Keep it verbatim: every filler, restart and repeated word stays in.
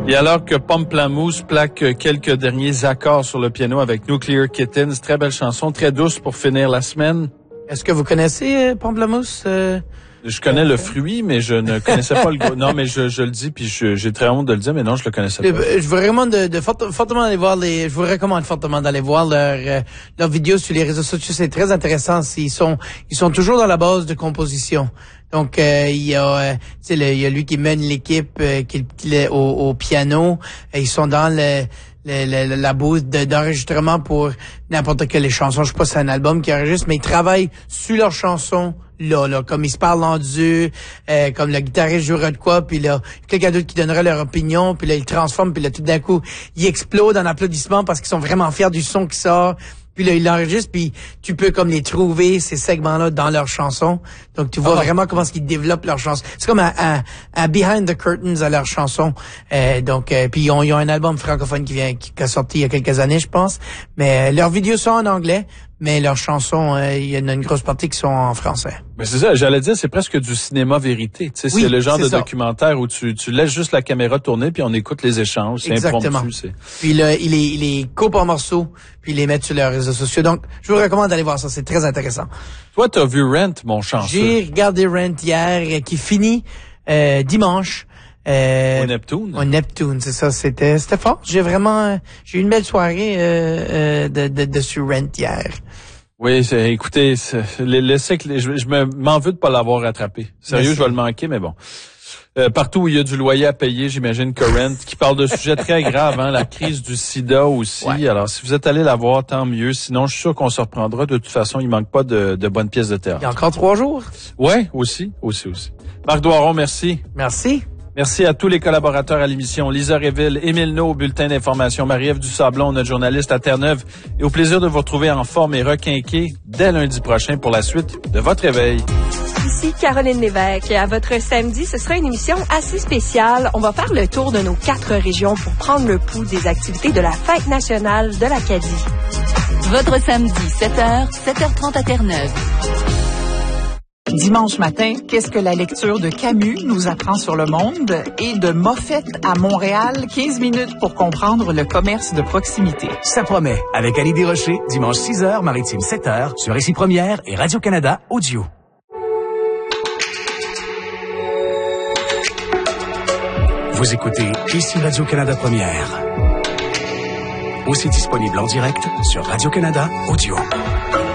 Et alors que Pomplamoose plaque quelques derniers accords sur le piano avec Nuclear Kittens, très belle chanson, très douce pour finir la semaine. Est-ce que vous connaissez euh, Pomplamoose? Euh... Je connais le fruit, mais je ne connaissais pas le groupe. Non, mais je, je le dis, puis je, j'ai très honte de le dire, mais non, je le connaissais pas. Je vous recommande de, de fort, fortement aller voir les. Je vous recommande fortement d'aller voir leurs euh, leurs vidéos sur les réseaux sociaux. C'est très intéressant. Ils sont ils sont toujours dans la base de composition. Donc euh, il y a euh, tu sais il y a lui qui mène l'équipe euh, qui, qui au, au piano. Et ils sont dans le Le, le, la booth de, d'enregistrement pour n'importe quelle chanson. Je sais pas si c'est un album qui enregistre, mais ils travaillent sur leurs chansons là, là, comme ils se parlent en duo, euh, comme le guitariste jouera de quoi, puis là, quelqu'un d'autre qui donnera leur opinion, puis là, ils transforment, puis là, tout d'un coup, ils explosent en applaudissements parce qu'ils sont vraiment fiers du son qui sort. Puis là, ils l'enregistrent, puis tu peux comme les trouver, ces segments-là, dans leurs chansons. Donc, tu vois oh. vraiment comment est-ce qu'ils développent leurs chansons. C'est comme un, un, un behind the curtains à leurs chansons. Euh, donc, euh, puis ils ont, ils ont un album francophone qui vient, qui, qui a sorti il y a quelques années, je pense. Mais euh, leurs vidéos sont en anglais, mais leurs chansons, euh, il y en a une grosse partie qui sont en français. Ben c'est ça, j'allais dire, c'est presque du cinéma vérité. Tu sais, oui, c'est le genre c'est de ça. Documentaire où tu, tu laisses juste la caméra tourner puis on écoute les échanges. C'est exactement. Impromptu. C'est... Puis là, il les, il les coupe en morceaux puis il les met sur leurs réseaux sociaux. Donc, je vous recommande d'aller voir ça. C'est très intéressant. Toi, t'as vu Rent, mon chanceux? J'ai regardé Rent hier, qui finit euh, dimanche. Euh, au Neptune. Au Neptune, c'est ça. C'était, c'était fort. J'ai vraiment, j'ai eu une belle soirée euh, euh, de, de, de sur Rent hier. Oui, c'est, écoutez, c'est, laissez que je, je me, m'en veux de pas l'avoir rattrapé. Sérieux, Merci. Je vais le manquer, mais bon. Euh, partout où il y a du loyer à payer, j'imagine que Rent, qui parle de sujets très graves, hein, la crise du sida aussi. Ouais. Alors, si vous êtes allé la voir, tant mieux. Sinon, je suis sûr qu'on se reprendra. De toute façon, il manque pas de, de bonnes pièces de théâtre. Il y a encore trois jours. Ouais, aussi, aussi, aussi. Marc Doiron, merci. Merci. Merci à tous les collaborateurs à l'émission. Lisa Réville, Émile Naud au bulletin d'information, Marie-Ève Dusablon, notre journaliste à Terre-Neuve. Et au plaisir de vous retrouver en forme et requinqué dès lundi prochain pour la suite de votre réveil. Ici Caroline Lévesque. À votre samedi, ce sera une émission assez spéciale. On va faire le tour de nos quatre régions pour prendre le pouls des activités de la Fête nationale de l'Acadie. Votre samedi, sept heures, sept heures trente à Terre-Neuve. Dimanche matin, qu'est-ce que la lecture de Camus nous apprend sur le monde? Et de Moffett à Montréal, quinze minutes pour comprendre le commerce de proximité. Ça promet, avec Annie Desrochers, dimanche six heures, maritime sept heures, sur Ici Première et Radio-Canada Audio. Vous écoutez Ici Radio-Canada Première. Aussi disponible en direct sur Radio-Canada Audio.